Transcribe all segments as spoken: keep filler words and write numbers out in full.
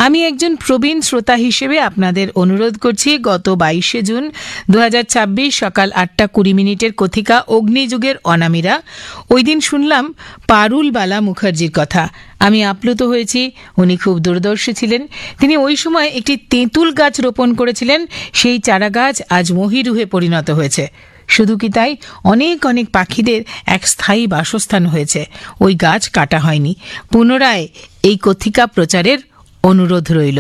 আমি একজন প্রবীণ শ্রোতা হিসেবে আপনাদের অনুরোধ করছি, গত বাইশে জুন দু হাজার ছাব্বিশ সকাল আটটা কুড়ি মিনিটের কথিকা অগ্নিযুগের অনামিরা, ওই দিন শুনলাম পারুল বালা মুখার্জির কথা। আমি আপ্লুত হয়েছি। উনি খুব দূরদর্শী ছিলেন। তিনি ওই সময় একটি তেঁতুল গাছ রোপণ করেছিলেন। সেই চারা গাছ আজ মহিরুহে পরিণত হয়েছে। শুধু কি তাই, অনেক অনেক পাখিদের এক স্থায়ী বাসস্থান হয়েছে। ওই গাছ কাটা হয়নি। পুনরায় এই কথিকা প্রচারের অনুরোধ রইল।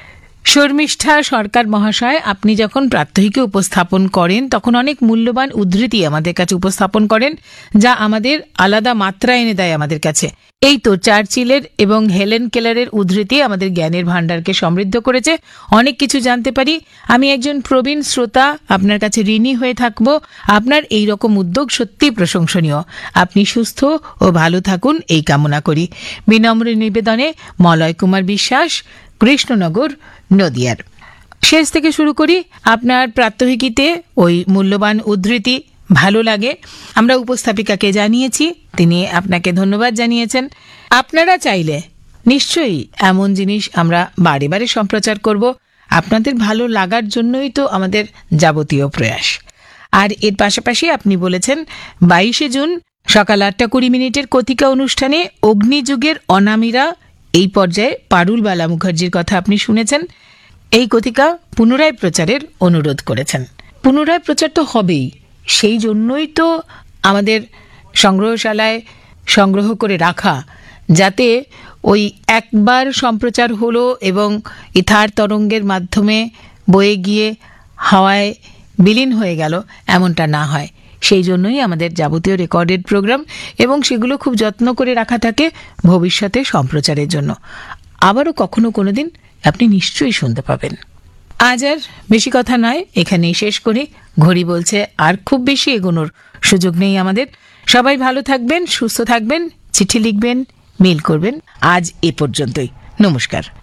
শর্মিষ্ঠা সরকার মহাশয়, আপনি যখন প্রাত্যহিকে উপস্থাপন করেন তখন অনেক মূল্যবান উদ্ধৃতি আমাদের কাছে উপস্থাপন করেন, যা আমাদের আলাদা মাত্রা এনে দেয় আমাদের কাছে। এই তো চার্চিলের এবং হেলেন কেলারের উদ্ধৃতি আমাদের জ্ঞানের ভাণ্ডারকে সমৃদ্ধ করেছে। অনেক কিছু জানতে পারি। আমি একজন প্রবীণ শ্রোতা, আপনার কাছে ঋণী হয়ে থাকব। আপনার এই রকম উদ্যোগ সত্যি প্রশংসনীয়। আপনি সুস্থ ও ভালো থাকুন এই কামনা করি। বিনম্র নিবেদনে মলয় কুমার বিশ্বাস, কৃষ্ণনগর, নদিয়ার। শেষ থেকে শুরু করি। আপনার প্রাত্যহিকীতে ওই মূল্যবান উদ্ধৃতি ভালো লাগে। আমরা উপস্থাপিকাকে জানিয়েছি, তিনি আপনাকে ধন্যবাদ জানিয়েছেন। আপনারা চাইলে নিশ্চয়ই এমন জিনিস আমরা বারে বারে সম্প্রচার করব। আপনাদের ভালো লাগার জন্যই তো আমাদের যাবতীয় প্রয়াস। আর এর পাশাপাশি আপনি বলেছেন বাইশে জুন সকাল আটটা কুড়ি মিনিটের কথিকা অনুষ্ঠানে অগ্নিযুগের অনামিরা, এই পর্যায়ে পারুল বালা মুখার্জির কথা আপনি শুনেছেন। এই কথিকা পুনরায় প্রচারের অনুরোধ করেছেন। পুনরায় প্রচার তো হবেই, সেই জন্যই তো আমাদের সংগ্রহশালায় সংগ্রহ করে রাখা, যাতে ওই একবার সম্প্রচার হলো এবং ইথার তরঙ্গের মাধ্যমে বয়ে গিয়ে হাওয়ায় বিলীন হয়ে গেল, এমনটা না হয়। সেই জন্যই আমাদের যাবতীয় রেকর্ডেড প্রোগ্রাম, এবং সেগুলো খুব যত্ন করে রাখা থাকে ভবিষ্যতে সম্প্রচারের জন্য। আবারও কখনো কোনো দিন আপনি নিশ্চয়ই শুনতে পাবেন। আজ আর বেশি কথা নয়, এখানেই শেষ করি। ঘড়ি বলছে আর খুব বেশি এগোনোর সুযোগ নেই আমাদের। সবাই ভালো থাকবেন, সুস্থ থাকবেন, চিঠি লিখবেন, মেল করবেন। আজ এ পর্যন্তই। নমস্কার।